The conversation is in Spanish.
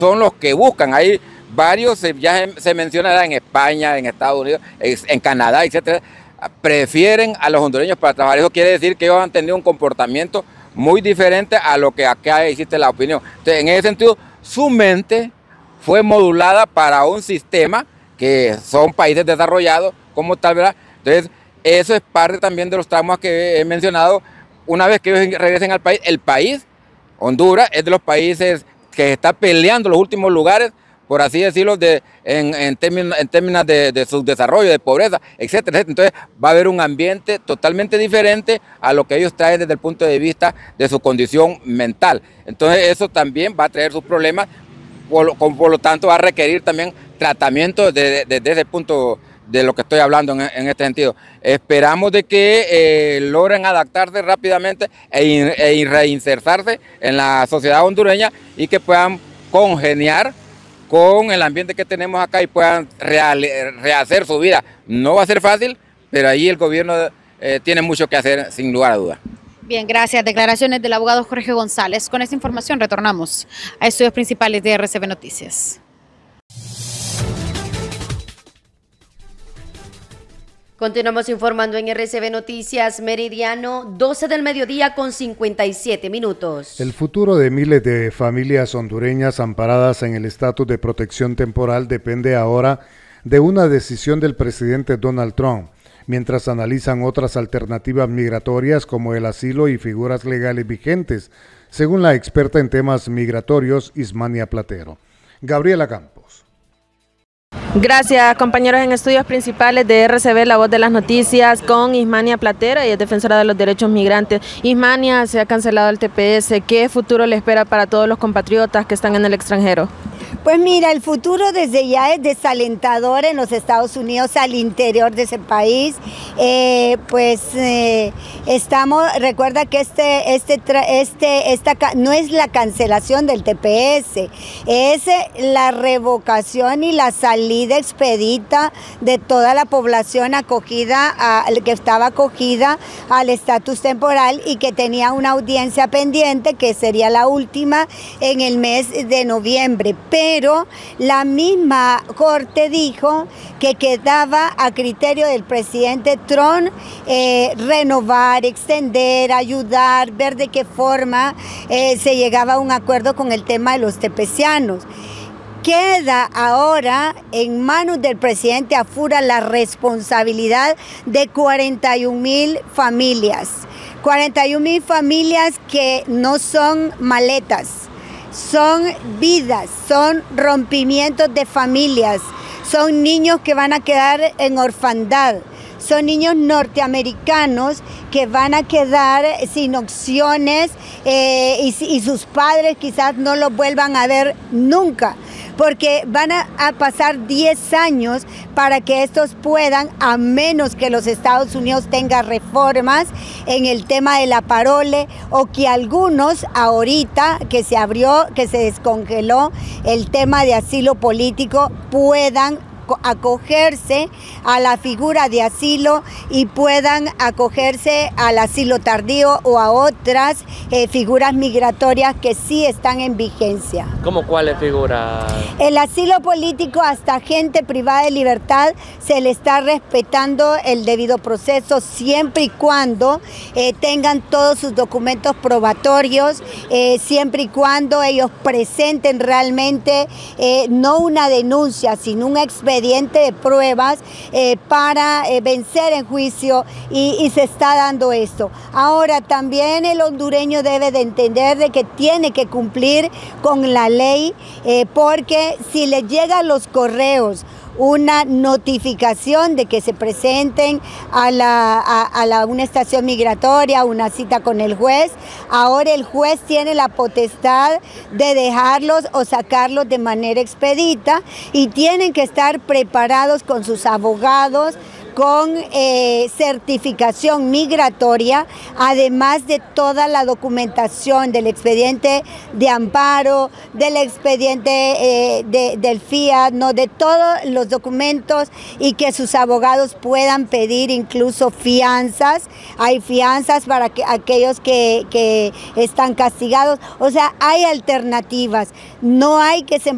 son los que buscan. Hay varios, ya se menciona en España, en Estados Unidos, en Canadá, etcétera, prefieren a los hondureños para trabajar. Eso quiere decir que ellos han tenido un comportamiento muy diferente a lo que acá existe la opinión. Entonces, en ese sentido, su mente fue modulada para un sistema que son países desarrollados como tal, ¿verdad? Entonces, eso es parte también de los traumas que he mencionado. Una vez que ellos regresen al país, el país, Honduras, es de los países que está peleando los últimos lugares, por así decirlo, en términos de su desarrollo, de pobreza, etcétera, etcétera. Entonces va a haber un ambiente totalmente diferente a lo que ellos traen desde el punto de vista de su condición mental. Entonces eso también va a traer sus problemas, por lo tanto va a requerir también tratamiento desde ese punto de lo que estoy hablando en este sentido. Esperamos de que logren adaptarse rápidamente e reinsertarse en la sociedad hondureña y que puedan congeniar con el ambiente que tenemos acá y puedan rehacer su vida. No va a ser fácil, pero ahí el gobierno tiene mucho que hacer, sin lugar a dudas. Bien, gracias. Declaraciones del abogado Jorge González. Con esta información retornamos a estudios principales de RCB Noticias. Continuamos informando en RCB Noticias Meridiano, 12 del mediodía con 57 minutos. El futuro de miles de familias hondureñas amparadas en el estatus de protección temporal depende ahora de una decisión del presidente Donald Trump, mientras analizan otras alternativas migratorias como el asilo y figuras legales vigentes, según la experta en temas migratorios Ismania Platero. Gabriela Campos. Gracias, compañeros en estudios principales de RCB, La Voz de las Noticias, con Ismania Platero, ella es defensora de los derechos migrantes. Ismania, se ha cancelado el TPS, ¿qué futuro le espera para todos los compatriotas que están en el extranjero? Pues mira, el futuro desde ya es desalentador en los Estados Unidos, al interior de ese país. Recuerda que no es la cancelación del TPS, es la revocación y la salida expedita de toda la población que estaba acogida al estatus temporal y que tenía una audiencia pendiente, que sería la última en el mes de noviembre. Pero la misma Corte dijo que quedaba a criterio del presidente Trump renovar, extender, ayudar, ver de qué forma se llegaba a un acuerdo con el tema de los tepecianos. Queda ahora en manos del presidente Afura la responsabilidad de 41,000 familias. 41,000 familias que no son maletas, son vidas, son rompimientos de familias, son niños que van a quedar en orfandad, son niños norteamericanos que van a quedar sin opciones y sus padres quizás no los vuelvan a ver nunca, porque van a pasar 10 años para que estos puedan, a menos que los Estados Unidos tengan reformas en el tema de la parole, o que algunos ahorita que se descongeló el tema de asilo político, puedan acogerse a la figura de asilo y puedan acogerse al asilo tardío o a otras figuras migratorias que sí están en vigencia. ¿Cómo cuáles figuras? El asilo político, hasta gente privada de libertad, se le está respetando el debido proceso siempre y cuando tengan todos sus documentos probatorios, siempre y cuando ellos presenten realmente no una denuncia, sino un expediente de pruebas para vencer en juicio, y se está dando esto. Ahora también el hondureño debe de entender de que tiene que cumplir con la ley, porque si le llegan los correos una notificación de que se presenten a una estación migratoria, una cita con el juez, ahora el juez tiene la potestad de dejarlos o sacarlos de manera expedita, y tienen que estar preparados con sus abogados, con certificación migratoria, además de toda la documentación del expediente de amparo, del expediente del FIAT, de todos los documentos, y que sus abogados puedan pedir incluso fianzas. Hay fianzas para aquellos que están castigados. O sea, hay alternativas. No hay que sembrar